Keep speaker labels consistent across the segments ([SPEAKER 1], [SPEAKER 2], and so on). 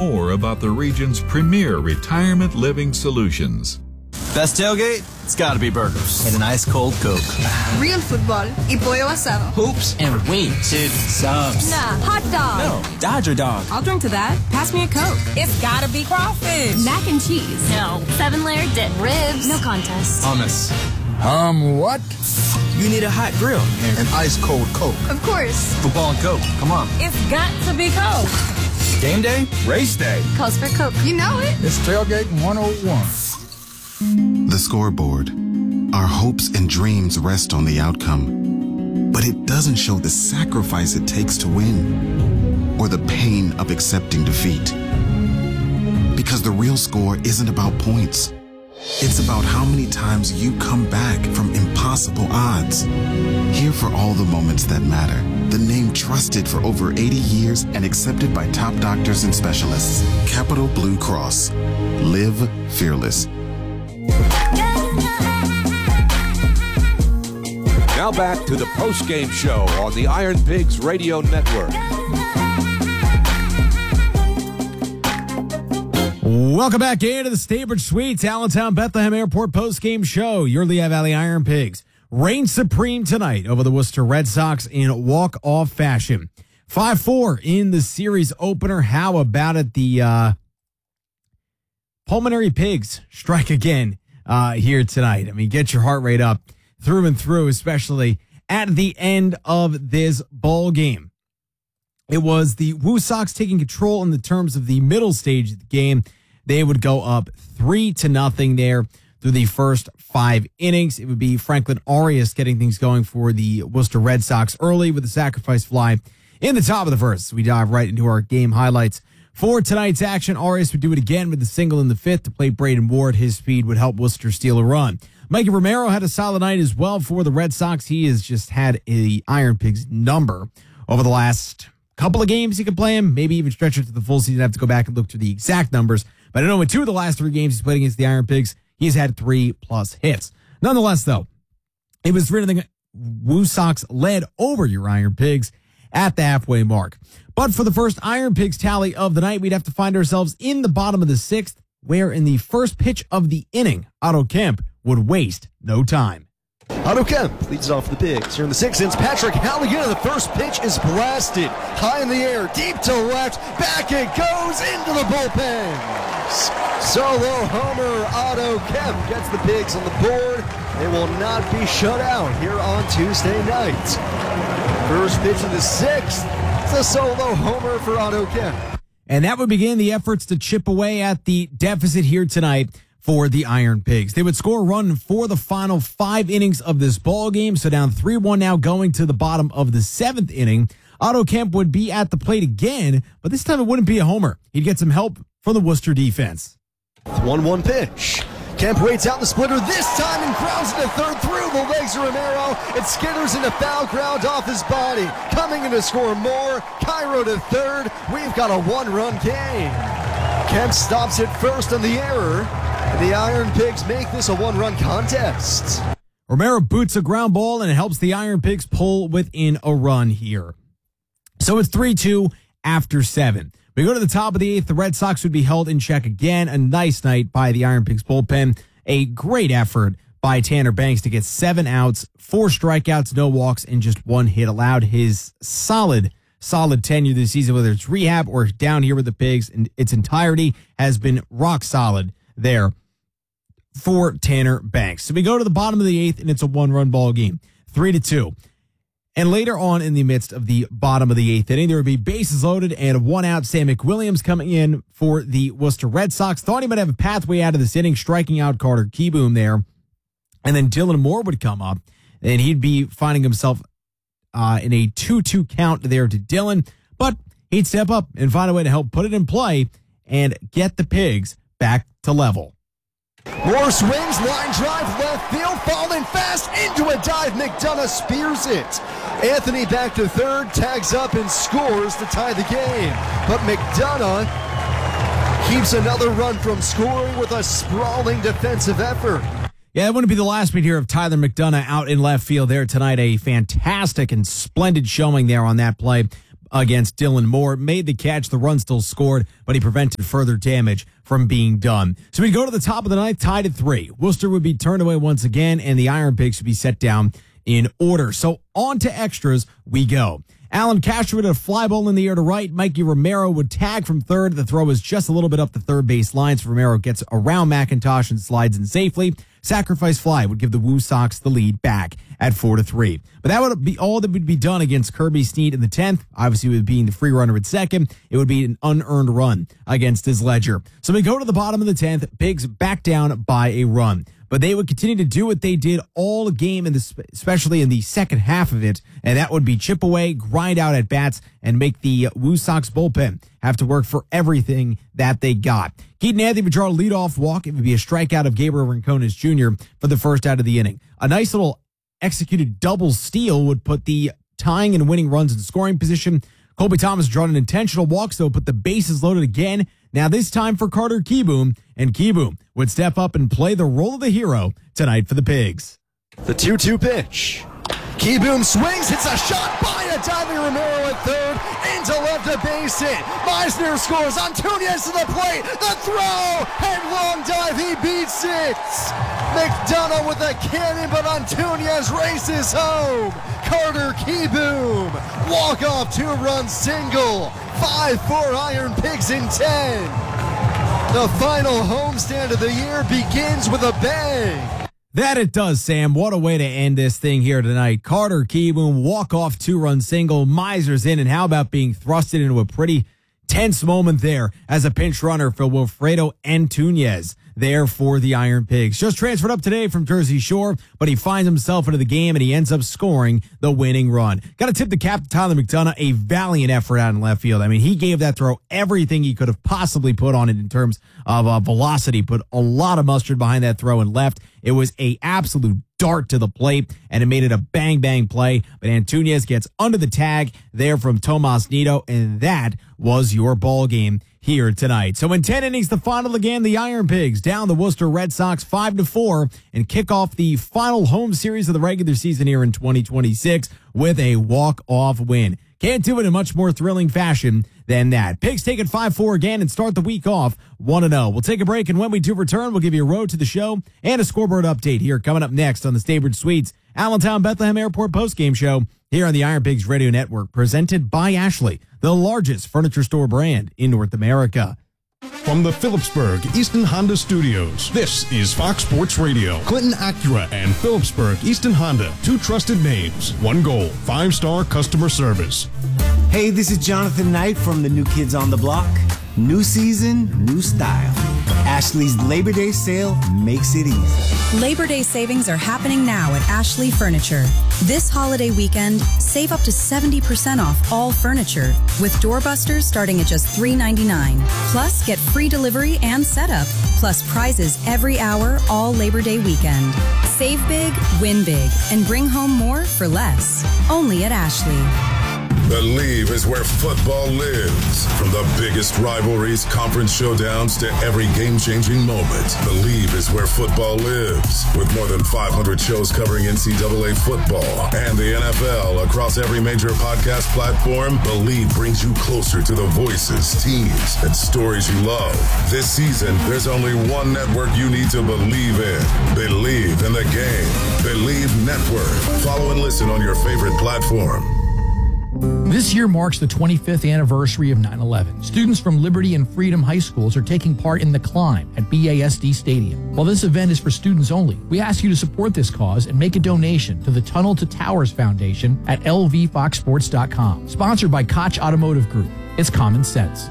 [SPEAKER 1] more about the region's premier retirement living solutions.
[SPEAKER 2] Best tailgate? It's gotta be burgers. And an ice cold Coke.
[SPEAKER 3] Real football y pollo asado.
[SPEAKER 2] Hoops and wings. Dude, subs.
[SPEAKER 3] Nah, hot dog.
[SPEAKER 2] No, Dodger dog.
[SPEAKER 4] I'll drink to that. Pass me a Coke. It's gotta be crawfish.
[SPEAKER 5] Mac and cheese.
[SPEAKER 6] No. 7-layer dip. Ribs.
[SPEAKER 5] No contest.
[SPEAKER 2] Hummus.
[SPEAKER 7] What?
[SPEAKER 2] You need a hot grill.
[SPEAKER 7] An ice cold Coke.
[SPEAKER 3] Of course.
[SPEAKER 2] Football and Coke. Come on.
[SPEAKER 4] It's got to be Coke.
[SPEAKER 2] Game day? Race day.
[SPEAKER 3] Calls for Coke. You know it.
[SPEAKER 7] It's Tailgating 101.
[SPEAKER 8] The scoreboard. Our hopes and dreams rest on the outcome, but it doesn't show the sacrifice it takes to win or the pain of accepting defeat. Because the real score isn't about points. It's about how many times you come back from impossible odds. Here for all the moments that matter. The name trusted for over 80 years and accepted by top doctors and specialists. Capital Blue Cross. Live fearless.
[SPEAKER 9] Now back to the post-game show on the Iron Pigs Radio Network.
[SPEAKER 10] Welcome back into the Staybridge Suites, Allentown Bethlehem Airport post-game show. Your Lehigh Valley Iron Pigs reign supreme tonight over the Worcester Red Sox in walk-off fashion. 5-4 in the series opener. How about it? The Pulmonary Pigs strike again here tonight. I mean, get your heart rate up through and through, especially at the end of this ball game. It was the Woo Sox taking control in the terms of the middle stage of the game. They would go up 3-0 there through the first 5 innings. It would be Franklin Arias getting things going for the Worcester Red Sox early with a sacrifice fly in the top of the first. We dive right into our game highlights. For tonight's action, Arias would do it again with the single in the 5th to play Braden Ward. His speed would help Worcester steal a run. Mikey Romero had a solid night as well for the Red Sox. He has just had a Iron Pigs number over the last couple of games. He could play him, maybe even stretch it to the full season. I have to go back and look through the exact numbers. But I know in 2 of the last 3 games he's played against the Iron Pigs, he's had 3+ hits. Nonetheless, though, it was 3-0. Woo Sox led over your Iron Pigs at the halfway mark. But for the first Iron Pigs tally of the night, we'd have to find ourselves in the bottom of the 6th, where in the first pitch of the inning, Otto Kemp would waste no time.
[SPEAKER 11] Otto Kemp leads off the Pigs. Here in the 6th, it's Patrick Halligan. The first pitch is blasted high in the air, deep to left. Back it goes into the bullpens. Solo homer. Otto Kemp gets the Pigs on the board. They will not be shut out here on Tuesday night. First pitch of the 6th. It's a solo homer for Otto Kemp.
[SPEAKER 10] And that would begin the efforts to chip away at the deficit here tonight for the Iron Pigs. They would score a run for the final 5 innings of this ball game. So down 3-1 now going to the bottom of the 7th inning. Otto Kemp would be at the plate again, but this time it wouldn't be a homer. He'd get some help from the Worcester defense.
[SPEAKER 11] 1-1 pitch. Kemp waits out the splitter this time and grounds it to third through the legs of Romero. It skitters into foul ground off his body. Coming in to score more. Cairo to third. We've got a 1-run game. Kemp stops it first on the error. And the Iron Pigs make this a 1-run contest.
[SPEAKER 10] Romero boots a ground ball and it helps the Iron Pigs pull within a run here. So it's 3-2 after 7. We go to the top of the 8th. The Red Sox would be held in check again. A nice night by the Iron Pigs bullpen. A great effort by Tanner Banks to get 7 outs, 4 strikeouts, no walks, and just 1 hit. Allowed his solid tenure this season, whether it's rehab or down here with the Pigs in its entirety, has been rock solid there for Tanner Banks. So we go to the bottom of the 8th, and it's a 1-run ball game, 3-2. And later on in the midst of the bottom of the 8th inning, there would be bases loaded and 1 out. Sam McWilliams coming in for the Worcester Red Sox. Thought he might have a pathway out of this inning, striking out Carter Keyboom there. And then Dylan Moore would come up, and he'd be finding himself in a 2-2 count there to Dylan. But he'd step up and find a way to help put it in play and get the Pigs back to level.
[SPEAKER 11] Moore swings, line drive, left field, falling fast into a dive. McDonough spears it. Anthony back to third, tags up and scores to tie the game. But McDonough keeps another run from scoring with a sprawling defensive effort.
[SPEAKER 10] Yeah, it wouldn't be the last we'd hear of Tyler McDonough out in left field there tonight. A fantastic and splendid showing there on that play against Dylan Moore. Made the catch. The run still scored, but he prevented further damage from being done. So we go to the top of the ninth, tied at 3. Worcester would be turned away once again, and the Iron Pigs would be set down in order. So on to extras we go. Alan Castro with a fly ball in the air to right. Mikey Romero would tag from third. The throw is just a little bit up the third base line, so Romero gets around McIntosh and slides in safely. Sacrifice fly would give the Woo Sox the lead back at 4-3. But that would be all that would be done against Kirby Snead in the 10th. Obviously, with being the free runner at second, it would be an unearned run against his Ledger. So we go to the bottom of the 10th. Pigs back down by a run. But they would continue to do what they did all game, especially in the second half of it, and that would be chip away, grind out at bats, and make the Woo Sox bullpen have to work for everything that they got. Keaton Anthony would draw a leadoff walk. It would be a strikeout of Gabriel Rincones Jr. for the first out of the inning. A nice little executed double steal would put the tying and winning runs in scoring position. Colby Thomas drawn an intentional walk, so put the bases loaded again. Now this time for Carter Kieboom, and Kieboom would step up and play the role of the hero tonight for the Pigs.
[SPEAKER 11] The 2-2 pitch. Kieboom swings, hits a shot by a diving Romero at third, into left, a base hit. Meisner scores, Antuniez to the plate, the throw, headlong dive, he beats it. McDonough with a cannon, but Antuniez races home. Carter Kieboom, walk-off 2-run single, 5-4 Iron Pigs in 10. The final homestand of the year begins with a bang.
[SPEAKER 10] That it does, Sam. What a way to end this thing here tonight. Carter Kieboom, walk-off 2-run single. Miser's in, and how about being thrusted into a pretty tense moment there as a pinch runner for Wilfredo Antuniez there for the Iron Pigs. Just transferred up today from Jersey Shore, but he finds himself into the game, and he ends up scoring the winning run. Got to tip the cap to Tyler McDonough, a valiant effort out in left field. I mean, he gave that throw everything he could have possibly put on it in terms of velocity, put a lot of mustard behind that throw and left. It was a absolute dart to the plate, and it made it a bang-bang play. But Antuniez gets under the tag there from Tomas Nido, and that was your ball game here tonight. So in 10 innings, the final again, the Iron Pigs down the Worcester Red Sox 5-4 and kick off the final home series of the regular season here in 2026 with a walk-off win. Can't do it in much more thrilling fashion than that. Pigs take it 5-4 again and start the week off 1-0. We'll take a break, and when we do return, we'll give you a road to the show and a scoreboard update here coming up next on the Staybridge Suites Allentown Bethlehem Airport postgame show here on the Iron Pigs Radio Network, presented by Ashley, the largest furniture store brand in North America.
[SPEAKER 5] From the Phillipsburg Easton Honda Studios, this is Fox Sports Radio. Clinton Acura and Phillipsburg Easton Honda, 2 trusted names, 1 goal, 5-star customer service.
[SPEAKER 12] Hey, this is Jonathan Knight from the New Kids on the Block. New season, new style. Ashley's Labor Day sale makes it easy.
[SPEAKER 13] Labor Day savings are happening now at Ashley Furniture. This holiday weekend, save up to 70% off all furniture, with doorbusters starting at just $3.99. Plus, get free delivery and setup, plus prizes every hour all Labor Day weekend. Save big, win big, and bring home more for less. Only at Ashley.
[SPEAKER 14] Believe is where football lives. From the biggest rivalries, conference showdowns, to every game-changing moment, Believe is where football lives. With more than 500 shows covering NCAA football and the NFL across every major podcast platform, Believe brings you closer to the voices, teams, and stories you love. This season, there's only one network you need to believe in. Believe in the game. Believe Network. Follow and listen on your favorite platform.
[SPEAKER 15] This year marks the 25th anniversary of 9/11. Students from Liberty and Freedom High Schools are taking part in The Climb at BASD Stadium. While this event is for students only, we ask you to support this cause and make a donation to the Tunnel to Towers Foundation at lvfoxsports.com. Sponsored by Koch Automotive Group. It's common sense.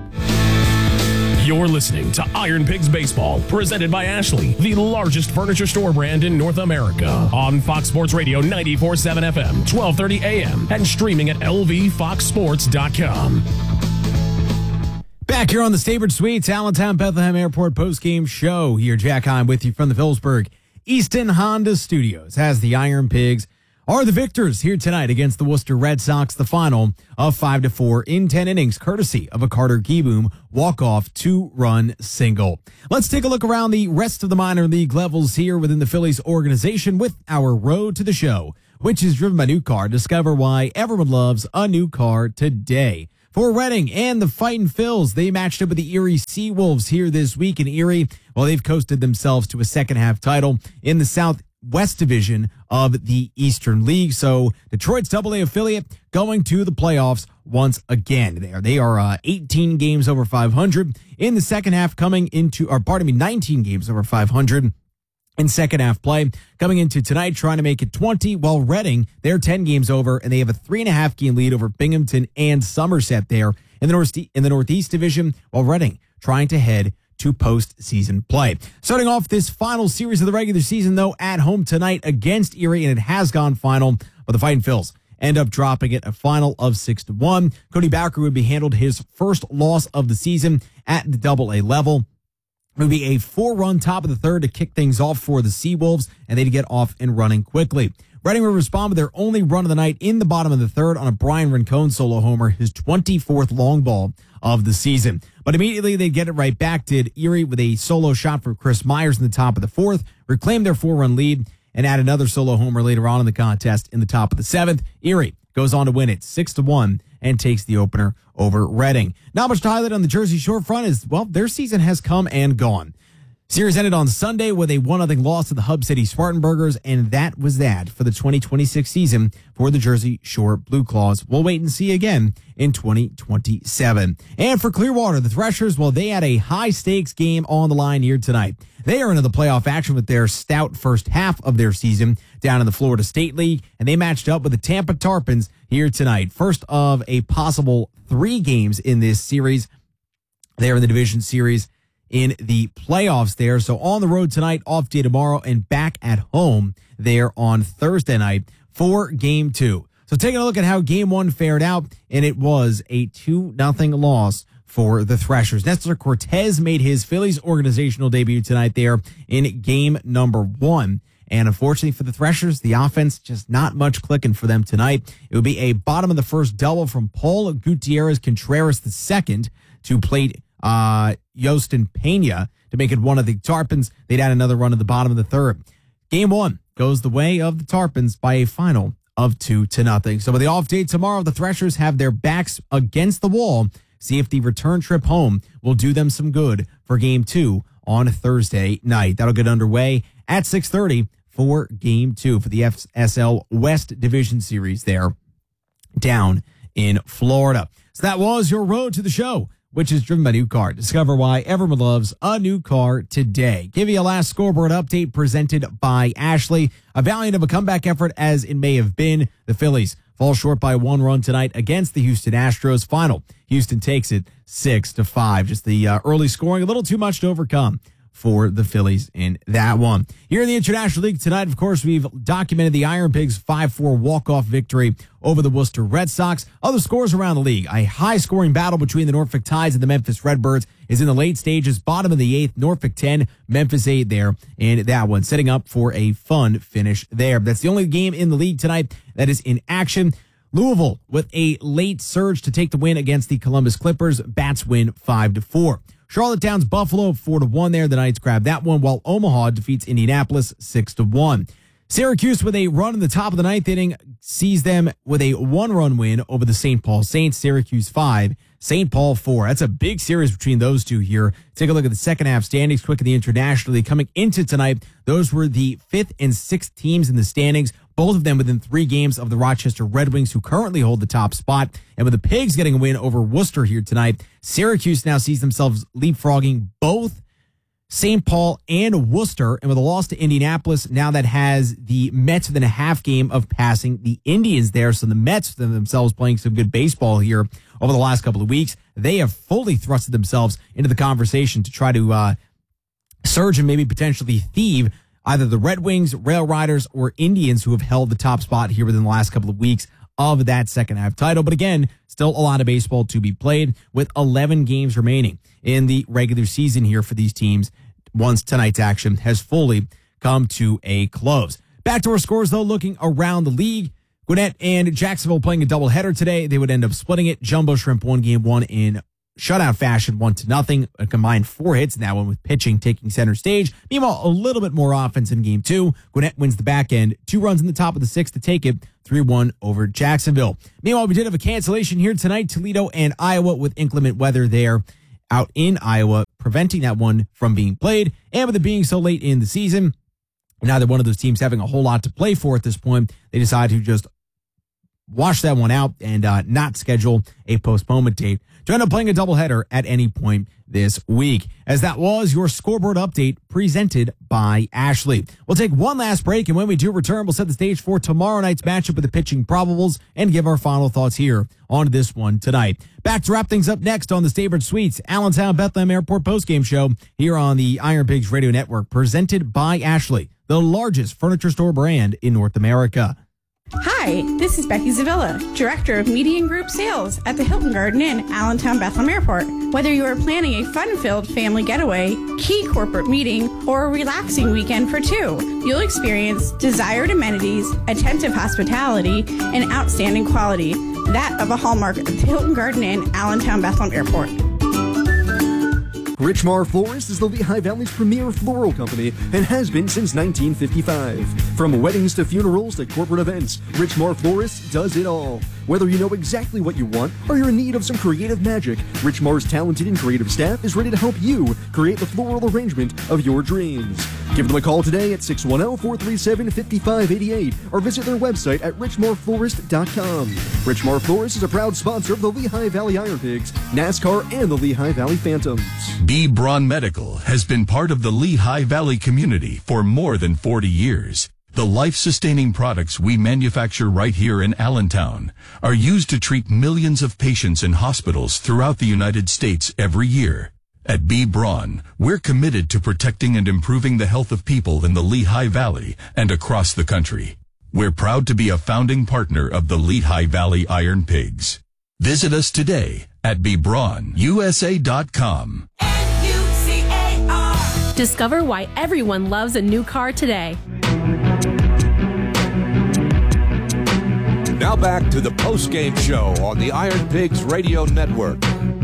[SPEAKER 16] You're listening to Iron Pigs Baseball, presented by Ashley, the largest furniture store brand in North America. On Fox Sports Radio 94.7 FM, 1230 AM, and streaming at lvfoxsports.com.
[SPEAKER 10] Back here on the Staybridge Suites, Allentown Bethlehem Airport postgame show. Here, Jack Heim with you from the Phillipsburg Easton Honda Studios, as the Iron Pigs are the victors here tonight against the Worcester Red Sox, the final of 5-4 in 10 innings, courtesy of a Carter Kieboom walk-off 2-run single. Let's take a look around the rest of the minor league levels here within the Phillies organization with our road to the show. which is driven by New Car. Discover why everyone loves a new car today. For Reading and the Fightin' Phils, they matched up with the Erie Seawolves here this week in Erie. Well, they've coasted themselves to a second-half title in the Southwest Division of the Eastern League. So Detroit's AA affiliate going to the playoffs once again. They are 18 games over 500 in the second half, 19 games over 500 in second half play. Coming into tonight, trying to make it 20, while Reading, they're 10 games over, and they have a 3.5 game lead over Binghamton and Somerset there in the Northeast Division, while Reading trying to head to postseason play. Starting off this final series of the regular season, though, at home tonight against Erie, and it has gone final, but the Fightin' Phils end up dropping it a final of 6-1. Cody Bowker would be handled his first loss of the season at the AA level. It would be a 4-run top of the third to kick things off for the Seawolves, and they'd get off and running quickly. Reading would respond with their only run of the night in the bottom of the third on a Brian Rincon solo homer, his 24th long ball of the season. But immediately they'd get it right back, did Erie, with a solo shot from Chris Myers in the top of the fourth, reclaimed their 4-run lead, and add another solo homer later on in the contest in the top of the seventh. Erie goes on to win it 6-1 and takes the opener over Reading. Not much to highlight on the Jersey Shore front is, well, their season has come and gone. Series ended on Sunday with a 1-0 loss to the Hub City Spartanburgers, and that was that for the 2026 season for the Jersey Shore Blue Claws. We'll wait and see again in 2027. And for Clearwater, the Threshers, well, they had a high-stakes game on the line here tonight. They are into the playoff action with their stout first half of their season down in the Florida State League, and they matched up with the Tampa Tarpons here tonight. First of a possible 3 games in this series. They're in the division series in the playoffs there. So on the road tonight, off day tomorrow, and back at home there on Thursday night for Game 2. So taking a look at how Game 1 fared out, and it was a 2-0 loss for the Threshers. Nestor Cortez made his Phillies organizational debut tonight there in game number 1. And unfortunately for the Threshers, the offense just not much clicking for them tonight. It would be a bottom of the first double from Paul Gutierrez Contreras II to plate Yostin Pena to make it one of the Tarpons. They'd add another run at the bottom of the third. Game 1 goes the way of the Tarpons by a final of 2-0. So with the off day tomorrow, the Threshers have their backs against the wall. See if the return trip home will do them some good for Game 2 on Thursday night. That'll get underway at 6:30 for Game 2 for the FSL West Division Series there down in Florida. So that was your road to the show, which is driven by New Car. Discover why everyone loves a new car today. Give you a last scoreboard update presented by Ashley. A valiant of a comeback effort as it may have been. The Phillies fall short by 1 run tonight against the Houston Astros. Final, Houston takes it 6-5. Just the early scoring, a little too much to overcome for the Phillies in that one. Here in the International League tonight, of course, we've documented the Iron Pigs 5-4 walk-off victory over the Worcester Red Sox. Other scores around the league. A high-scoring battle between the Norfolk Tides and the Memphis Redbirds is in the late stages. Bottom of the 8th, Norfolk 10, Memphis 8 there in that one, setting up for a fun finish there. That's the only game in the league tonight that is in action. Louisville with a late surge to take the win against the Columbus Clippers. Bats win 5-4. Charlotte downs Buffalo 4-1 there. The Knights grab that one, while Omaha defeats Indianapolis 6-1. Syracuse with a run in the top of the ninth inning sees them with a 1-run win over the St. Paul Saints. Syracuse 5, St. Paul 4. That's a big series between those two here. Take a look at the second half standings quick in the International League. Coming into tonight, those were the 5th and 6th teams in the standings, both of them within 3 games of the Rochester Red Wings, who currently hold the top spot. And with the Pigs getting a win over Worcester here tonight, Syracuse now sees themselves leapfrogging both St. Paul and Worcester. And with a loss to Indianapolis, now that has the Mets within a half game of passing the Indians there. So the Mets themselves playing some good baseball here over the last couple of weeks. They have fully thrusted themselves into the conversation to try to surge and maybe potentially thieve either the Red Wings, Rail Riders, or Indians, who have held the top spot here within the last couple of weeks of that second half title. But again, still a lot of baseball to be played with 11 games remaining in the regular season here for these teams once tonight's action has fully come to a close. Back to our scores, though, looking around the league. Gwinnett and Jacksonville playing a doubleheader today. They would end up splitting it. Jumbo Shrimp won game 1 in shutout fashion, 1-0. A combined 4 hits in that one with pitching taking center stage. Meanwhile, a little bit more offense in game 2. Gwinnett wins the back end. 2 runs in the top of the 6th to take it. 3-1 over Jacksonville. Meanwhile, we did have a cancellation here tonight. Toledo and Iowa with inclement weather there out in Iowa, preventing that one from being played. And with it being so late in the season, neither one of those teams having a whole lot to play for at this point, they decided to just wash that one out and not schedule a postponement date to end up playing a doubleheader at any point this week. As that was your scoreboard update presented by Ashley. We'll take one last break, and when we do return, we'll set the stage for tomorrow night's matchup with the pitching probables and give our final thoughts here on this one tonight. Back to wrap things up next on the Staybridge Suites Allentown Bethlehem Airport postgame show here on the Iron Pigs Radio Network, presented by Ashley, the largest furniture store brand in North America.
[SPEAKER 17] Hi, this is Becky Zavilla, Director of Media and Group Sales at the Hilton Garden Inn, Allentown Bethlehem Airport. Whether you are planning a fun-filled family getaway, key corporate meeting, or a relaxing weekend for two, you'll experience desired amenities, attentive hospitality, and outstanding quality, that of a hallmark of the Hilton Garden Inn, Allentown Bethlehem Airport.
[SPEAKER 11] Richmar Florist is the Lehigh Valley's premier floral company and has been since 1955. From weddings to funerals to corporate events, Richmar Florist does it all. Whether you know exactly what you want or you're in need of some creative magic, Richmar's talented and creative staff is ready to help you create the floral arrangement of your dreams. Give them a call today at 610-437-5588 or visit their website at richmarflorist.com. Richmar Florist is a proud sponsor of the Lehigh Valley Iron Pigs, NASCAR, and the Lehigh Valley Phantoms.
[SPEAKER 18] B. Braun Medical has been part of the Lehigh Valley community for more than 40 years. The life-sustaining products we manufacture right here in Allentown are used to treat millions of patients in hospitals throughout the United States every year. At B. Braun, we're committed to protecting and improving the health of people in the Lehigh Valley and across the country. We're proud to be a founding partner of the Lehigh Valley Iron Pigs. Visit us today at bbraunusa.com.
[SPEAKER 6] Discover why everyone loves a new car today.
[SPEAKER 9] Now back to the post-game show on the Iron Pigs Radio Network.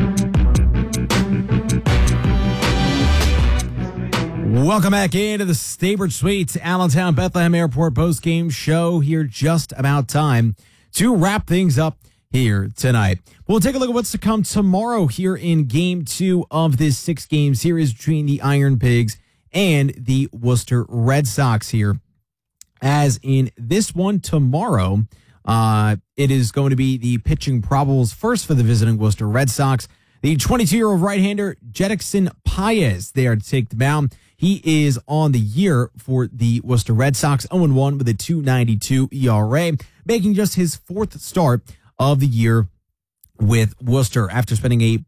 [SPEAKER 10] Welcome back into the Staybridge Suites Allentown Bethlehem Airport post-game show. Here just about time to wrap things up here tonight. We'll take a look at what's to come tomorrow here in Game 2 of this 6-game series between the Iron Pigs and the Worcester Red Sox here. As in this one tomorrow, it is going to be the pitching probables first for the visiting Worcester Red Sox. The 22-year-old right-hander Jedrickson Paez there to take the mound. He is on the year for the Worcester Red Sox, 0-1 with a 2.92 ERA, making just his 4th start of the year with Worcester after spending a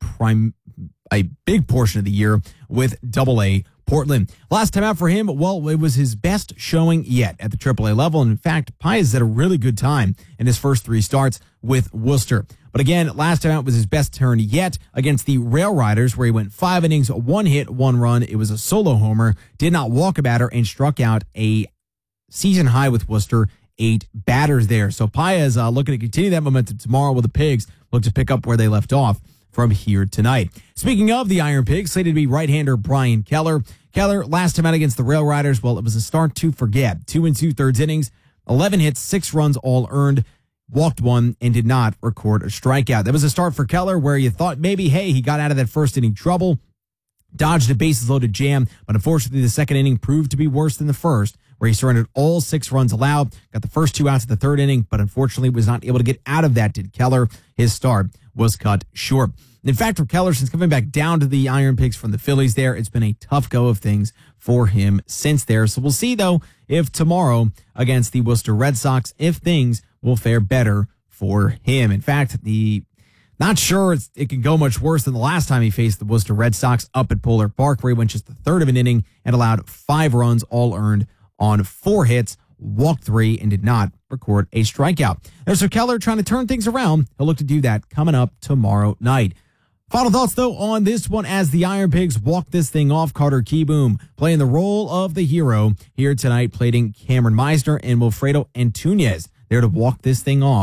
[SPEAKER 10] big portion of the year with AA Portland. Last time out for him, well, it was his best showing yet at the AAA level. And in fact, Paez had a really good time in his first 3 starts with Worcester. But again, last time out was his best turn yet against the Rail Riders, where he went 5 innings, 1 hit, 1 run. It was a solo homer, did not walk a batter, and struck out a season high with Worcester, 8 batters there. So Paez looking to continue that momentum tomorrow with the Pigs, look to pick up where they left off from here tonight. Speaking of the Iron Pigs, slated to be right-hander Brian Keller. Keller, last time out against the Rail Riders, well, it was a start to forget. 2 2/3 innings, 11 hits, 6 runs all earned, walked 1, and did not record a strikeout. That was a start for Keller where you thought maybe, hey, he got out of that first inning trouble, dodged a bases-loaded jam, but unfortunately the second inning proved to be worse than the first, where he surrendered all 6 runs allowed, got the first 2 outs of the 3rd inning, but unfortunately was not able to get out of that, did Keller. His start was cut short. In fact, for Keller, since coming back down to the Iron Pigs from the Phillies there, it's been a tough go of things for him since there. So we'll see, though, if tomorrow against the Worcester Red Sox, if things will fare better for him. In fact, not sure it can go much worse than the last time he faced the Worcester Red Sox up at Polar Park, where he went just the 3rd of an inning and allowed 5 runs, all earned on 4 hits, walked 3, and did not record a strikeout. There's so Keller trying to turn things around. He'll look to do that coming up tomorrow night. Final thoughts, though, on this one as the Iron Pigs walk this thing off. Carter Kieboom playing the role of the hero here tonight, playing Cameron Meisner and Wilfredo Antunez there to walk this thing off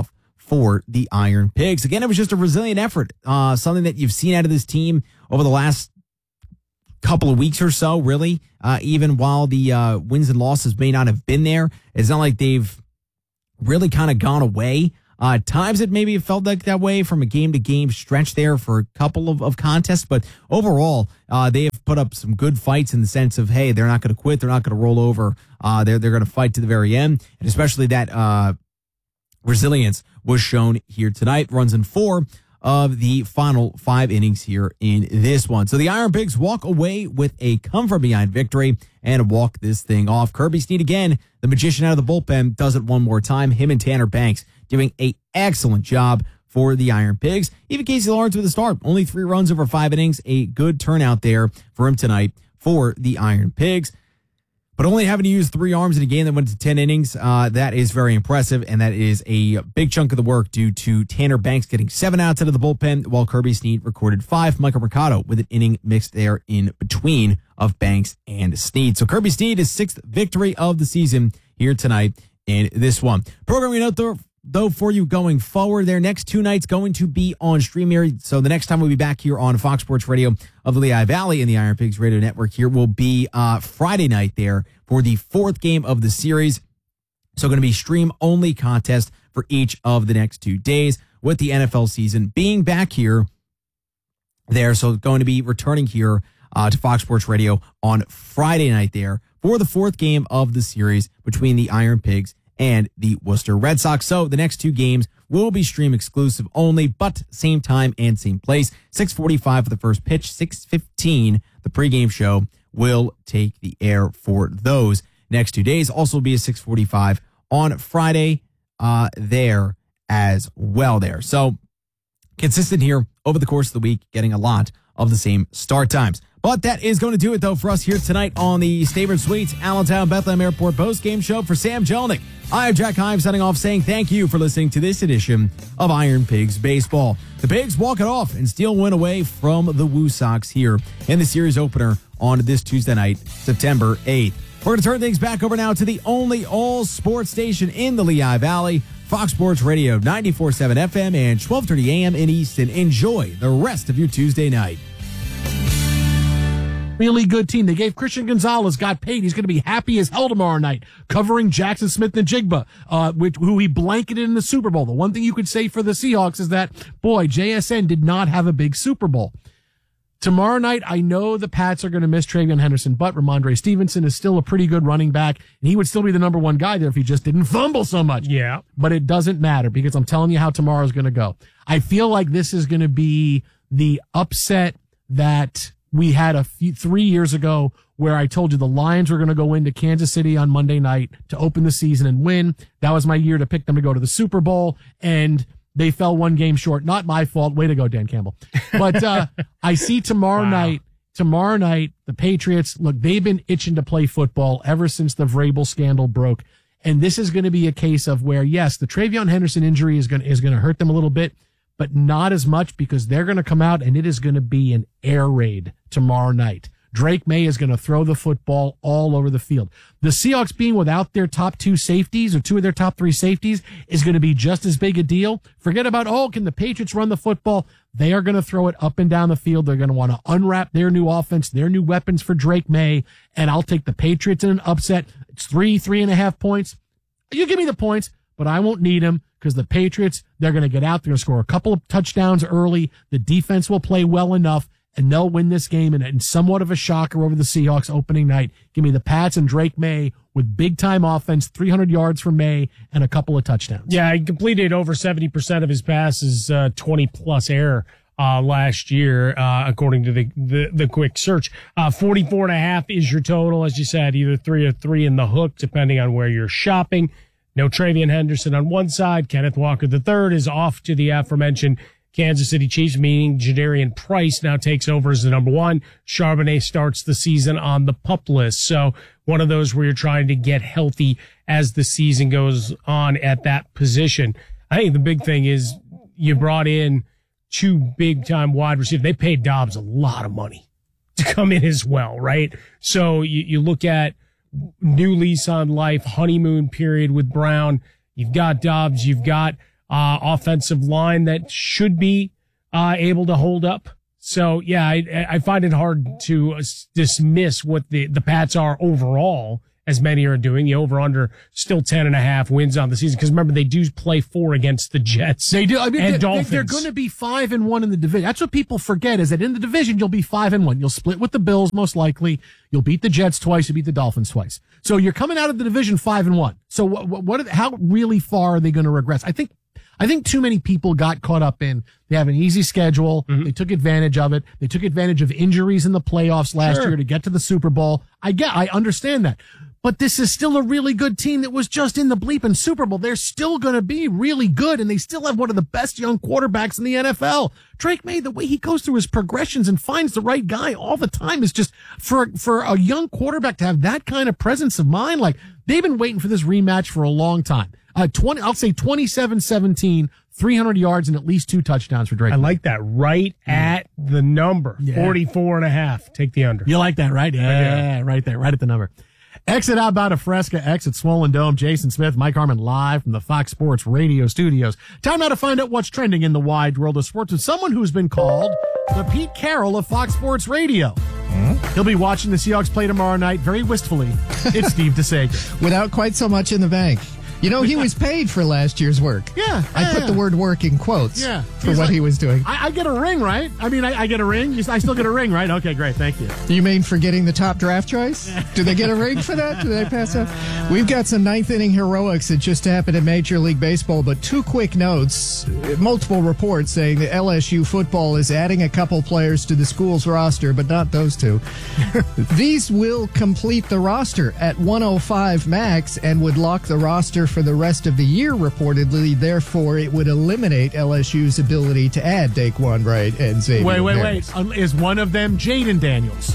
[SPEAKER 10] for the Iron Pigs. Again, it was just a resilient effort, something that you've seen out of this team over the last couple of weeks or so, really. Even while the wins and losses may not have been there, it's not like they've really kind of gone away. Times it maybe felt like that way from a game-to-game stretch there for a couple of contests, but overall, they have put up some good fights in the sense of, hey, they're not going to quit, they're not going to roll over, they're going to fight to the very end, and especially that resilience was shown here tonight. Runs in 4 of the final 5 innings here in this one. So the Iron Pigs walk away with a come-from-behind victory and walk this thing off. Kirby Snead again, the magician out of the bullpen, does it one more time. Him and Tanner Banks doing an excellent job for the Iron Pigs. Even Casey Lawrence with a start. Only 3 runs over 5 innings. A good turnout there for him tonight for the Iron Pigs. But only having to use 3 arms in a game that went to 10 innings, that is very impressive, and that is a big chunk of the work due to Tanner Banks getting 7 outs out of the bullpen, while Kirby Snead recorded 5. Michael Mercado with an inning mixed there in between of Banks and Snead. So Kirby Snead is 6th victory of the season here tonight in this one. Programming out there, though, for you going forward, their next 2 nights going to be on StreamYard. So the next time we'll be back here on Fox Sports Radio of the Lehigh Valley and the Iron Pigs Radio Network here will be Friday night there for the 4th game of the series. So going to be stream-only contest for each of the next 2 days with the NFL season being back here there. So going to be returning here to Fox Sports Radio on Friday night there for the 4th game of the series between the Iron Pigs and the Worcester Red Sox. So the next 2 games will be stream exclusive only, but same time and same place. 6:45 for the first pitch, 6:15 the pregame show will take the air for those next 2 days. Also will be a 6:45 on Friday there as well there. So consistent here over the course of the week, getting a lot of the same start times. But that is going to do it, though, for us here tonight on the Staybridge Suites Allentown Bethlehem Airport post-game show. For Sam Jelnick, I am Jack Heim signing off saying thank you for listening to this edition of Iron Pigs Baseball. The Pigs walk it off and steal win away from the Woo Sox here in the series opener on this Tuesday night, September 8th. We're going to turn things back over now to the only all-sports station in the Lehigh Valley, Fox Sports Radio 94.7 FM and 12:30 a.m. in Easton. Enjoy the rest of your Tuesday night.
[SPEAKER 15] Really good team. They gave Christian Gonzalez, got paid. He's going to be happy as hell tomorrow night, covering Jackson Smith-Njigba, who he blanketed in the Super Bowl. The one thing you could say for the Seahawks is that, boy, JSN did not have a big Super Bowl. Tomorrow night, I know the Pats are going to miss Travion Henderson, but Ramondre Stevenson is still a pretty good running back, and he would still be the number 1 guy there if he just didn't fumble so much.
[SPEAKER 19] Yeah.
[SPEAKER 15] But it doesn't matter because I'm telling you how tomorrow's going to go. I feel like this is going to be the upset that we had 3 years ago where I told you the Lions were going to go into Kansas City on Monday night to open the season and win. That was my year to pick them to go to the Super Bowl, and they fell 1 game short. Not my fault. Way to go, Dan Campbell. But I see tomorrow night, the Patriots, look, they've been itching to play football ever since the Vrabel scandal broke. And this is going to be a case of where, yes, the Travion Henderson injury is going to hurt them a little bit, but not as much because they're going to come out and it is going to be an air raid tomorrow night. Drake May is going to throw the football all over the field. The Seahawks being without their top 2 safeties or 2 of their top 3 safeties is going to be just as big a deal. Forget about, can the Patriots run the football? They are going to throw it up and down the field. They're going to want to unwrap their new offense, their new weapons for Drake May, and I'll take the Patriots in an upset. It's 3.5 points. You give me the points, but I won't need them because the Patriots, they're going to get out, they're going to score a couple of touchdowns early. The defense will play well enough, and they'll win this game and somewhat of a shocker over the Seahawks opening night. Give me the Pats and Drake May with big-time offense, 300 yards for May, and a couple of touchdowns.
[SPEAKER 19] Yeah, he completed over 70% of his passes, 20-plus air last year, according to the quick search. 44.5 is your total, as you said, either 3 or 3 in the hook, depending on where you're shopping. No Travion Henderson on one side. Kenneth Walker III is off to the aforementioned Kansas City Chiefs, meaning Jadarian Price now takes over as the number 1. Charbonnet starts the season on the PUP list. So one of those where you're trying to get healthy as the season goes on at that position. I think the big thing is you brought in 2 big-time wide receivers. They paid Dobbs a lot of money to come in as well, right? So you look at new lease on life, honeymoon period with Brown. You've got Dobbs. You've got offensive line that should be able to hold up. So, yeah, I find it hard to dismiss what the Pats are overall, as many are doing. The over-under still 10.5 wins on the season. Because remember, they do play 4 against the Jets.
[SPEAKER 20] They do. I mean,
[SPEAKER 19] Dolphins.
[SPEAKER 20] They're going to be 5-1 in the division. That's what people forget, is that in the division, you'll be 5-1. You'll split with the Bills, most likely. You'll beat the Jets twice. You beat the Dolphins twice. So you're coming out of the division 5-1. So how really far are they going to regress? I think too many people got caught up in they have an easy schedule. Mm-hmm. They took advantage of it. They took advantage of injuries in the playoffs last year to get to the Super Bowl. I understand that. But this is still a really good team that was just in the bleeping Super Bowl. They're still going to be really good, and they still have one of the best young quarterbacks in the NFL. Drake May, the way he goes through his progressions and finds the right guy all the time is just, for a young quarterback to have that kind of presence of mind, like, they've been waiting for this rematch for a long time. I'll say 27-17, 300 yards and at least 2 touchdowns for Drake.
[SPEAKER 19] I like that. Right at the number. 44.5. Take the under.
[SPEAKER 20] You like that, right? Yeah, right there, right at the number. Exit outbound of Fresca, exit Swollen Dome. Jason Smith, Mike Harmon live from the Fox Sports Radio studios. Time now to find out what's trending in the wide world of sports with someone who's been called the Pete Carroll of Fox Sports Radio. He'll be watching the Seahawks play tomorrow night very wistfully. It's Steve DeSager.
[SPEAKER 21] Without quite so much in the bank. You know, he was paid for last year's work.
[SPEAKER 20] Yeah.
[SPEAKER 21] I put the word work in quotes for what he was doing.
[SPEAKER 20] I get a ring, right? I mean, I get a ring. I still get a ring, right? Okay, great. Thank you.
[SPEAKER 21] You mean for getting the top draft choice? Do they get a ring for that? Do they pass up? We've got some ninth-inning heroics that just happened in Major League Baseball, but 2 quick notes. Multiple reports saying that LSU football is adding a couple players to the school's roster, but not those 2. These will complete the roster at 105 max and would lock the roster for the rest of the year, reportedly. Therefore, it would eliminate LSU's ability to add Daquan Wright and Xavier
[SPEAKER 20] Wait. Is one of them Jaden Daniels?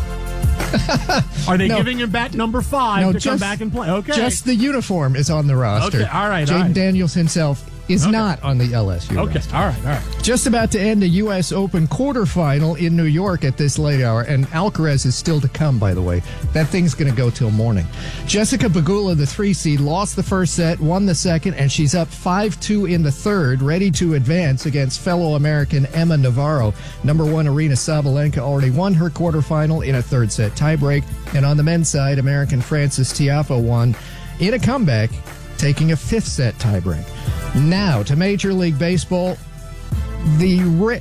[SPEAKER 20] Are they giving him bat number 5 to come back and play? Okay.
[SPEAKER 21] Just the uniform is on the roster.
[SPEAKER 20] Okay, all right.
[SPEAKER 21] Jaden Daniels himself is not on the LSU roster.
[SPEAKER 20] Okay, all right.
[SPEAKER 21] Just about to end a U.S. Open quarterfinal in New York at this late hour, and Alcaraz is still to come, by the way. That thing's going to go till morning. Jessica Pegula, the 3 seed, lost the first set, won the second, and she's up 5-2 in the third, ready to advance against fellow American Emma Navarro. Number 1 Aryna Sabalenka already won her quarterfinal in a third set tiebreak, and on the men's side, American Francis Tiafoe won in a comeback, taking a 5th set tiebreak. Now to Major League Baseball. The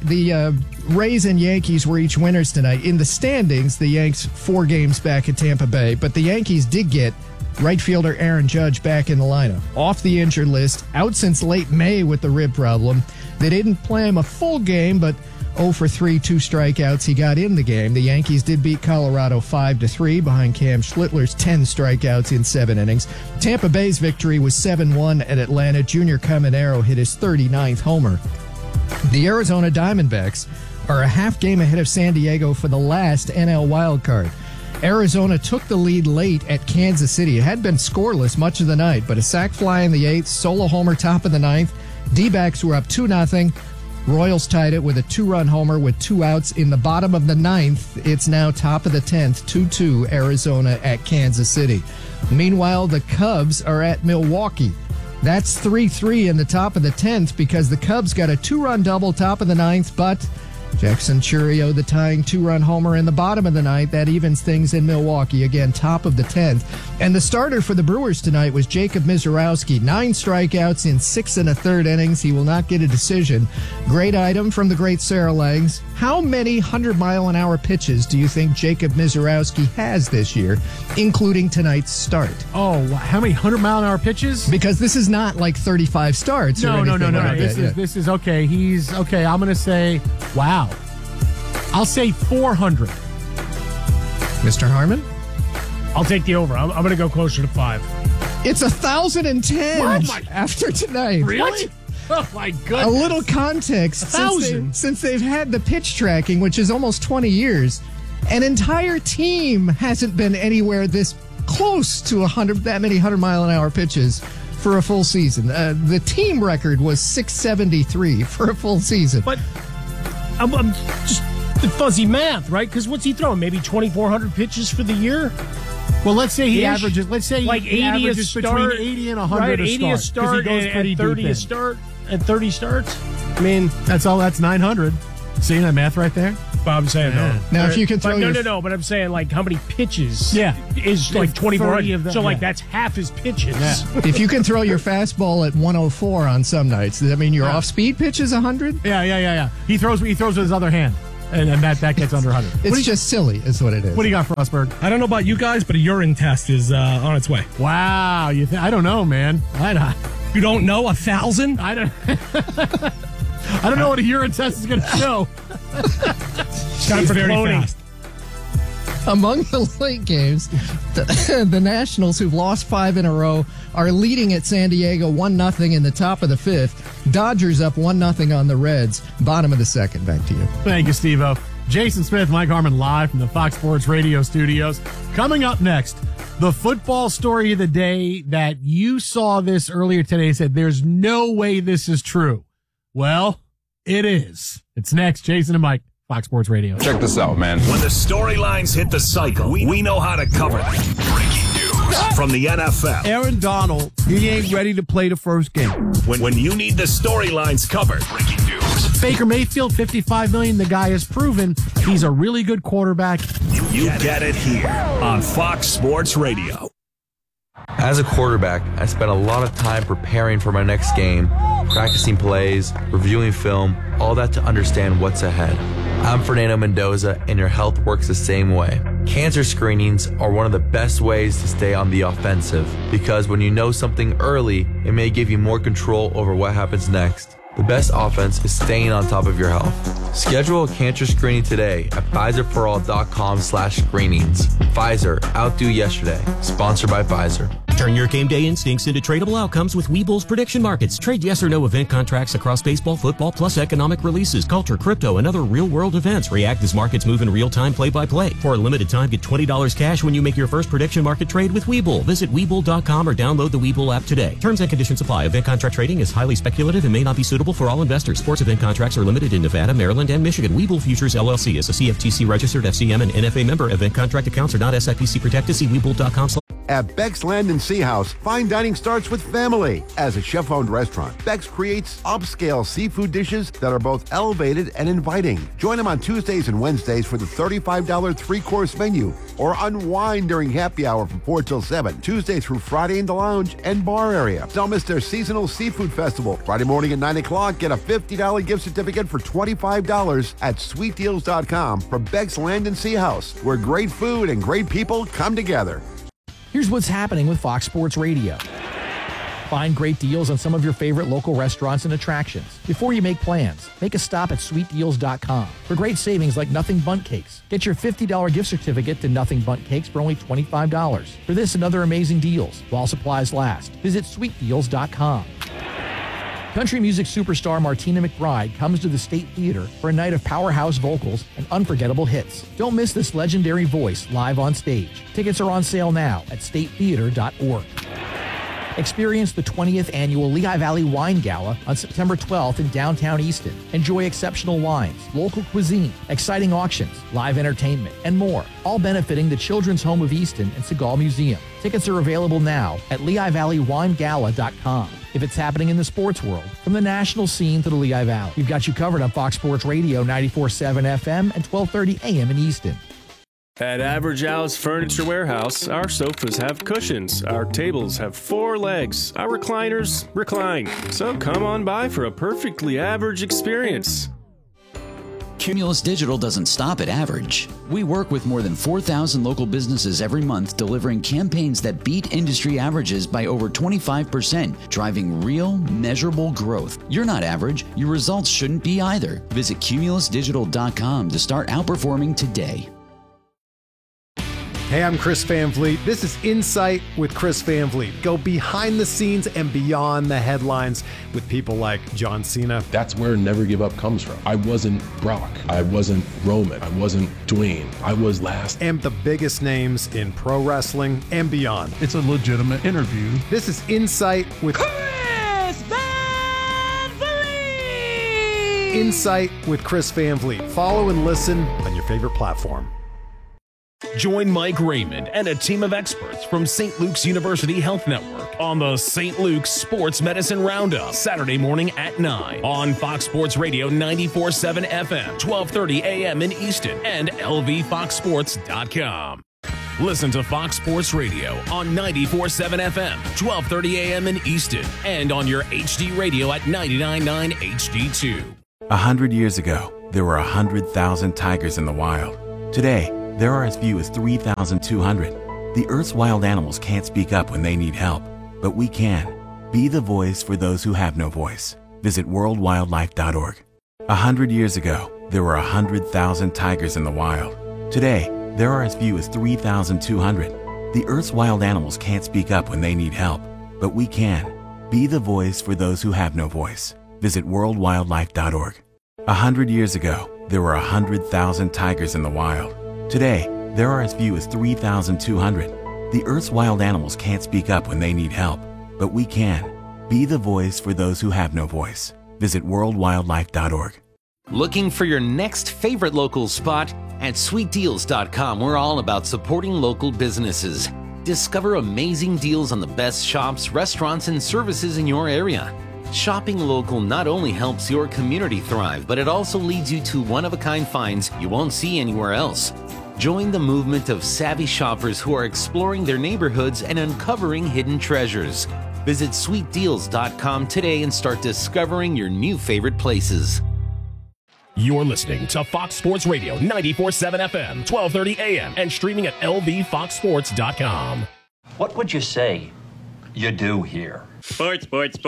[SPEAKER 21] Rays and Yankees were each winners tonight. In the standings, the Yanks 4 games back at Tampa Bay, but the Yankees did get right fielder Aaron Judge back in the lineup. Off the injured list, out since late May with the rib problem. They didn't play him a full game, but 0 for 3, 2 strikeouts. He got in the game. The Yankees did beat Colorado 5-3 behind Cam Schlittler's 10 strikeouts in 7 innings. Tampa Bay's victory was 7-1 at Atlanta. Junior Caminero hit his 39th homer. The Arizona Diamondbacks are a half game ahead of San Diego for the last NL wildcard. Arizona took the lead late at Kansas City. It had been scoreless much of the night, but a sac fly in the 8th, solo homer top of the 9th. D-backs were up 2-0. Royals tied it with a 2-run homer with 2 outs in the bottom of the 9th. It's now top of the 10th, 2-2 Arizona at Kansas City. Meanwhile, the Cubs are at Milwaukee. That's 3-3 in the top of the 10th because the Cubs got a 2-run double top of the 9th, but Jackson Chourio, the tying 2-run homer in the bottom of the 9th. That evens things in Milwaukee. Again, top of the 10th. And the starter for the Brewers tonight was Jacob Misiorowski. 9 strikeouts in 6 1/3 innings. He will not get a decision. Great item from the great Sarah Langs. How many 100-mile-an-hour pitches do you think Jacob Misiorowski has this year, including tonight's start?
[SPEAKER 20] Oh, how many 100-mile-an-hour pitches?
[SPEAKER 21] Because this is not like 35 starts.
[SPEAKER 20] No.
[SPEAKER 21] Like
[SPEAKER 20] This is okay. He's okay. I'm going to say, wow. I'll say 400.
[SPEAKER 21] Mr. Harmon?
[SPEAKER 19] I'll take the over. I'm going to go closer to 5.
[SPEAKER 21] It's 1,010 after tonight.
[SPEAKER 20] Really? Oh, my goodness.
[SPEAKER 21] A little context.
[SPEAKER 20] 1,000?
[SPEAKER 21] Since they've had the pitch tracking, which is almost 20 years, an entire team hasn't been anywhere this close to that many 100-mile-an-hour pitches for a full season. The team record was 673 for a full season.
[SPEAKER 19] But I'm just the fuzzy math, right? Because what's he throwing? Maybe 2,400 pitches for the year?
[SPEAKER 20] Well, let's say he averages. Let's say
[SPEAKER 19] like 80 a start,
[SPEAKER 20] between 80 and 100
[SPEAKER 19] right, 80 a start,
[SPEAKER 20] he goes
[SPEAKER 19] and 30 a start. at 30 starts?
[SPEAKER 20] I mean, that's 900. Seeing that math right there?
[SPEAKER 19] But I'm saying no.
[SPEAKER 21] Now, if you can throw
[SPEAKER 19] no. But I'm saying like how many pitches?
[SPEAKER 20] Yeah,
[SPEAKER 19] is like 24
[SPEAKER 20] of them.
[SPEAKER 19] So like that's half his pitches.
[SPEAKER 20] Yeah.
[SPEAKER 21] If you can throw your fastball at 104 on some nights, does that mean your off-speed pitch is 100?
[SPEAKER 20] Yeah. He throws with his other hand, and that gets under 100.
[SPEAKER 21] It's just silly, is what it is.
[SPEAKER 20] What do you got, Frostberg?
[SPEAKER 1] I don't know about you guys, but a urine test is on its way.
[SPEAKER 20] Wow, I don't know, man.
[SPEAKER 1] You don't know 1,000?
[SPEAKER 20] I don't. I don't know what a urine test is going to show.
[SPEAKER 1] Time for very fast.
[SPEAKER 21] Among the late games, the Nationals, who've lost 5 in a row, are leading at San Diego 1-0 in the top of the 5th. Dodgers up 1-0 on the Reds. Bottom of the 2nd. Back to you.
[SPEAKER 20] Thank you, Steve-O. Jason Smith, Mike Harmon, live from the Fox Sports Radio studios. Coming up next, the football story of the day that you saw this earlier today said, there's no way this is true. Well, it is. It's next. Jason and Mike, Fox Sports Radio.
[SPEAKER 9] Check this out, man.
[SPEAKER 22] When the storylines hit the cycle, we know how to cover them. Breaking news from the NFL.
[SPEAKER 23] Aaron Donald, he ain't ready to play the first game.
[SPEAKER 22] When you need the storylines covered. Breaking news.
[SPEAKER 20] Baker Mayfield, $55 million. The guy has proven he's a really good quarterback.
[SPEAKER 22] You get it here on Fox Sports Radio.
[SPEAKER 24] As a quarterback, I spent a lot of time preparing for my next game, practicing plays, reviewing film, all that to understand what's ahead. I'm Fernando Mendoza, and your health works the same way. Cancer screenings are one of the best ways to stay on the offensive, because when you know something early, it may give you more control over what happens next. The best offense is staying on top of your health. Schedule a cancer screening today at PfizerForAll.com/screenings. Pfizer, outdo yesterday. Sponsored by Pfizer.
[SPEAKER 25] Turn your game day instincts into tradable outcomes with Webull's prediction markets. Trade yes or no event contracts across baseball, football, plus economic releases, culture, crypto, and other real-world events. React as markets move in real time, play-by-play. For a limited time, get $20 cash when you make your first prediction market trade with Webull. Visit Webull.com or download the Webull app today. Terms and conditions apply. Event contract trading is highly speculative and may not be suitable for all investors. Sports event contracts are limited in Nevada, Maryland, and Michigan. Webull Futures LLC is a CFTC registered FCM and NFA member. Event contract accounts are not SIPC protected. See Webull.com.
[SPEAKER 26] At Beck's Land and Sea House, fine dining starts with family. As a chef-owned restaurant, Beck's creates upscale seafood dishes that are both elevated and inviting. Join them on Tuesdays and Wednesdays for the $35 three-course menu, or unwind during happy hour from 4 till 7, Tuesday through Friday in the lounge and bar area. Don't miss their seasonal seafood festival. Friday morning at 9 o'clock, get a $50 gift certificate for $25 at sweetdeals.com from Beck's Land and Sea House, where great food and great people come together.
[SPEAKER 15] Here's what's happening with Fox Sports Radio. Find great deals on some of your favorite local restaurants and attractions. Before you make plans, make a stop at sweetdeals.com for great savings like Nothing Bundt Cakes. Get your $50 gift certificate to Nothing Bundt Cakes for only $25. For this and other amazing deals, while supplies last, visit sweetdeals.com. Country music superstar Martina McBride comes to the State Theater for a night of powerhouse vocals and unforgettable hits. Don't miss this legendary voice live on stage. Tickets are on sale now at statetheater.org. Experience the 20th annual Lehigh Valley Wine Gala on September 12th in downtown Easton. Enjoy exceptional wines, local cuisine, exciting auctions, live entertainment, and more, all benefiting the Children's Home of Easton and Segal Museum. Tickets are available now at LehighValleyWineGala.com. If it's happening in the sports world, from the national scene to the Lehigh Valley, we've got you covered on Fox Sports Radio 94.7 FM and 1230 AM in Easton.
[SPEAKER 27] At Average Al's Furniture Warehouse, our sofas have cushions, our tables have 4 legs, our recliners recline. So come on by for a perfectly average experience.
[SPEAKER 28] Cumulus Digital doesn't stop at average. We work with more than 4,000 local businesses every month, delivering campaigns that beat industry averages by over 25%, driving real, measurable growth. You're not average. Your results shouldn't be either. Visit cumulusdigital.com to start outperforming today.
[SPEAKER 29] Hey, I'm Chris Van Vliet. This is Insight with Chris Van Vliet. Go behind the scenes and beyond the headlines with people like John Cena.
[SPEAKER 30] That's where Never Give Up comes from. I wasn't Brock. I wasn't Roman. I wasn't Dwayne. I was last.
[SPEAKER 29] And the biggest names in pro wrestling and beyond.
[SPEAKER 31] It's a legitimate interview.
[SPEAKER 29] This is Insight with
[SPEAKER 4] Chris Van Vliet!
[SPEAKER 29] Insight with Chris Van Vliet. Follow and listen on your favorite platform.
[SPEAKER 2] Join Mike Raymond and a team of experts from St. Luke's University Health Network on the St. Luke's Sports Medicine Roundup, Saturday morning at 9 on Fox Sports Radio 94.7 FM, 12:30 a.m. in Easton, and lvfoxsports.com. Listen to Fox Sports Radio on 94.7 FM, 12:30 a.m. in Easton, and on your HD radio at 99.9 HD2.
[SPEAKER 3] 100 years ago, there were 100,000 tigers in the wild. Today, there are as few as 3,200. The Earth's wild animals can't speak up when they need help, but we can. Be the voice for those who have no voice. Visit worldwildlife.org. 100 years ago, there were 100,000 tigers in the wild. Today, there are as few as 3,200. The Earth's wild animals can't speak up when they need help, but we can. Be the voice for those who have no voice. Visit worldwildlife.org. 100 years ago, there were 100,000 tigers in the wild. Today, there are as few as 3,200. The Earth's wild animals can't speak up when they need help, but we can. Be the voice for those who have no voice. Visit worldwildlife.org.
[SPEAKER 5] Looking for your next favorite local spot? At sweetdeals.com, we're all about supporting local businesses. Discover amazing deals on the best shops, restaurants, and services in your area. Shopping local not only helps your community thrive, but it also leads you to one-of-a-kind finds you won't see anywhere else. Join the movement of savvy shoppers who are exploring their neighborhoods and uncovering hidden treasures. Visit sweetdeals.com today and start discovering your new favorite places.
[SPEAKER 2] You're listening to Fox Sports Radio 94.7 FM, 12:30 a.m. and streaming at lvfoxsports.com.
[SPEAKER 7] What would you say you do here?
[SPEAKER 2] Sports.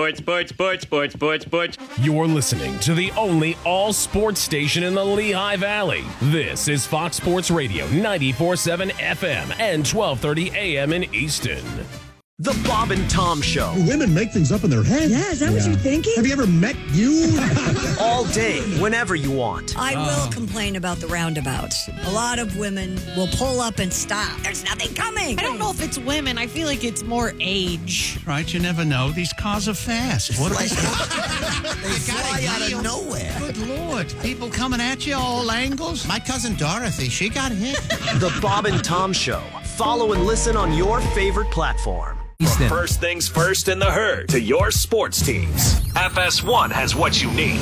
[SPEAKER 2] You're listening to the only all-sports station in the Lehigh Valley. This is Fox Sports Radio 94.7 FM and 12:30 a.m. in Easton.
[SPEAKER 8] The Bob and Tom Show.
[SPEAKER 12] Do women make things up in their head?
[SPEAKER 8] Yeah, is that what you're thinking?
[SPEAKER 12] Have you ever met you?
[SPEAKER 8] All day, whenever you want.
[SPEAKER 13] I will complain about the roundabouts. A lot of women will pull up and stop. There's nothing coming.
[SPEAKER 14] I don't know if it's women. I feel like it's more age.
[SPEAKER 16] Right, you never know. These cars are fast. What
[SPEAKER 8] They fly out of nowhere.
[SPEAKER 16] Good Lord. People coming at you all angles. My cousin Dorothy, she got hit.
[SPEAKER 8] The Bob and Tom Show. Follow and listen on your favorite platform.
[SPEAKER 22] From first things first in the herd to your sports teams, FS1 has what you need.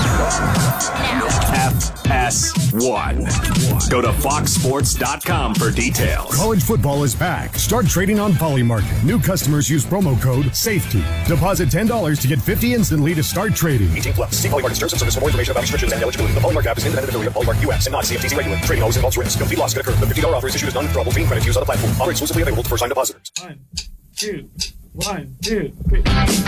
[SPEAKER 22] FS1. Go to foxsports.com for details.
[SPEAKER 17] College football is back. Start trading on Polymarket. New customers use promo code SAFETY. Deposit $10 to get $50 instantly to start trading.
[SPEAKER 31] 18+. See Polymarket terms and service for more information about restrictions and eligibility. The Polymarket app is an independent affiliate of Polymarket US and not CFTC regulated. Trading always involves risk. Complete loss could occur. The $50 offer is issued as non-withdrawable green credit used on the platform. Offer exclusively available to first-time depositors.
[SPEAKER 32] 1, 2, 1, 2, 3.